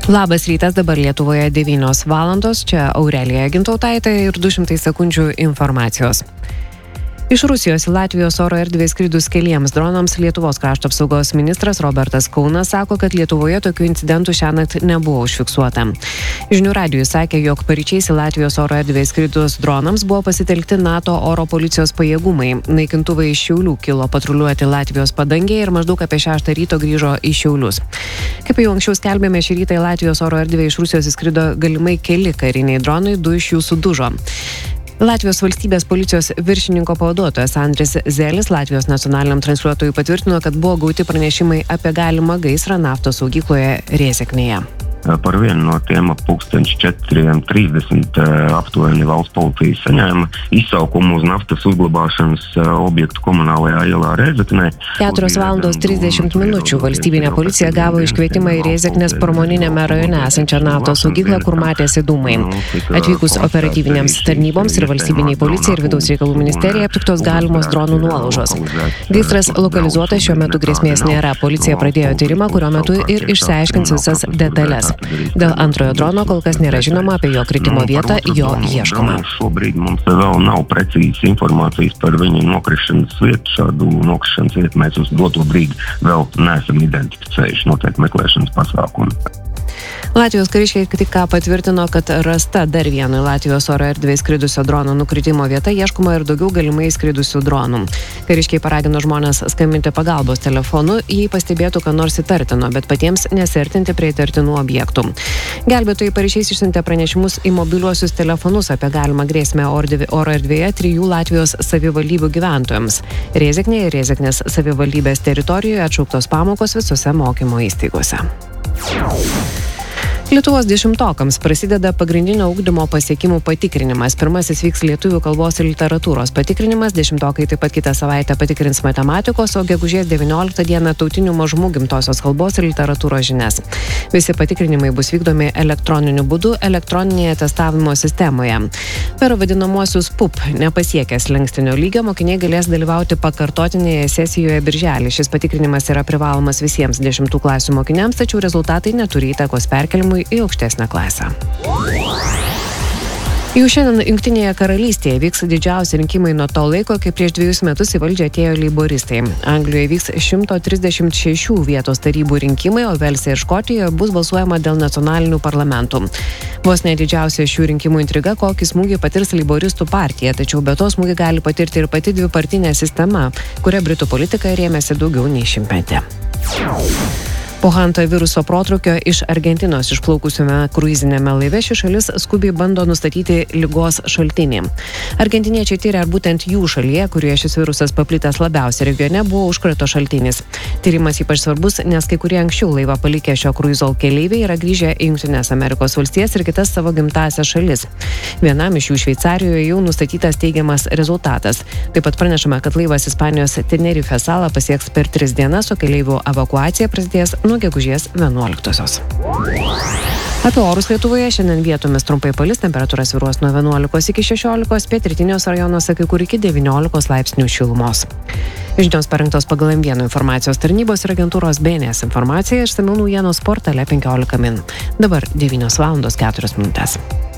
Labas rytas, dabar Lietuvoje 9 valandos, čia Aurelija Gintautaitė ir 200 sekundžių informacijos. Iš Rusijos į Latvijos oro erdvę skridus keliems dronams Lietuvos krašto apsaugos ministras Robertas Kaunas sako, kad Lietuvoje tokių incidentų šiąnakt nebuvo užfiksuota. Žinių radijui sakė, jog paryčiais į Latvijos oro erdvę skridus dronams buvo pasitelkti NATO oro policijos pajėgumai. Naikintuvai iš Šiaulių kilo patruliuoti Latvijos padangėje ir maždaug apie 6 ryto grįžo į Šiaulius. Kaip jau anksčiau skelbėme, šį rytą į Latvijos oro erdvę iš Rusijos įskrido galimai keli kariniai dronai, 2 iš jų sudužo. Latvijos valstybės policijos viršininko pavaduotojas Andris Zelis Latvijos nacionaliniam transliuotojui patvirtino, kad buvo gauti pranešimai apie galimą gaisrą naftos saugykloje Rēzeknėje. Par vienu no tiem ap 4:30 aptuveni valsts policija saņēma izsaukumu uz naftas uzglabāšanas objektu komunālajā ielā Rēzeknē. 4:30 valstybinė policija gavo iškvietimą į Rēzeknės pramoniniame rajone esančią naftos saugyklą, kur matėsi dūmai. Atvykus operatyvinėms tarnyboms ir valstybiniai policijai ir vidaus reikalų ministerijai aptiktos galimos dronų nuolaužos. Gaisras lokalizuotas, šiuo metu grėsmės nėra. Policija pradėjo tyrimą, kurio metu ir išsiaiškins visas detalės. Dėl antrojo drono kol kas nėra žinoma, apie jo kritimo vietą, jo ieškoma. Šobrīd mums vēl nav precīzas informācijas par viņa nokrišanas vietu. Šādu nokrišanas vietu mēs uz doto brīdi vēl neesam identificējuši, notiek meklēšanas pasākumi. Latvijos kariškiai tik ką patvirtino, kad rasta dar vieno Latvijos oro erdvė skridusio drono nukritimo vieta, ieškoma ir daugiau galimai skridusių dronų. Kariškiai paragino žmonės skambinti pagalbos telefonu, jei pastebėtų, ką nors įtartino, bet patiems nesiartinti prie įtartinų objektų. Gelbėtojai paryčiais išsiuntė pranešimus į mobiliuosius telefonus apie galimą grėsmę oro erdvėje 3 Latvijos savivaldybių gyventojams. Rēzeknėje ir Rēzeknės savivaldybės teritorijoje atšauktos pamokos visose mokymo įstaigose. Lietuvos 10-okams prasideda pagrindinio ugdymo pasiekimų patikrinimas. Pirmasis vyks lietuvių kalbos ir literatūros patikrinimas, 10-okai taip pat kitą savaitę patikrins matematikos, o gegužės 19 dieną tautinių mažumų gimtosios kalbos ir literatūros žinias. Visi patikrinimai bus vykdomi elektroniniu būdu elektroninėje testavimo sistemoje. Per vadinamuosius PUP nepasiekęs slenkstinio lygio mokiniai galės dalyvauti pakartotinėje sesijoje birželį. Šis patikrinimas yra privalomas visiems 10 klasių mokiniams, tačiau rezultatai neturi įtakos perkelimui į aukštesnę klasę. Jau šiandien Jungtinėje karalystėje vyks didžiausi rinkimai nuo to laiko, kai prieš 2 metus į valdžią atėjo leiboristai. Anglijoje vyks 136 vietos tarybų rinkimai, o Velse ir Škotijoje bus balsuojama dėl nacionalinių parlamentų. Vos ne didžiausia šių rinkimų intriga, kokį smūgį patirs leiboristų partija, tačiau be to smūgį gali patirti ir pati dvipartinė sistema, kuria Britų politika rėmėsi daugiau nei 100 metų. Po Hanto viruso protrūkio iš Argentinos išplaukusiame kruizinėme laive ši šalis skubiai bando nustatyti ligos šaltinį. Argentiniečiai tyria, ar būtent jų šalyje, kurioje šis virusas paplitęs labiausiai regione, buvo užkrato šaltinis. Tyrimas ypač svarbus, nes kai kurie anksčiau laivą palikę šio kruizo keleiviai yra grįžę į Jungtines Amerikos valstijas ir kitas savo gimtąsias šalis. Vienam iš jų Šveicarijoje jau nustatytas teigiamas rezultatas. Taip pat pranešama, kad laivas Ispanijos Tenerife salą pasieks per 3 dienas, o keleivių evakuacija prasidės nuo gegužės 11-osios. Apie orus Lietuvoje šiandien vietomis trumpai palis, temperatūra svyruos nuo 11 iki 16, pietrytiniuose rajonuose kai kur iki 19 laipsnių šilumos. Žinios parengtos pagal M1 informacijos tarnybos ir agentūros BNS informacija, išsamiau naujienos portale 15 min. Dabar 9:04 min.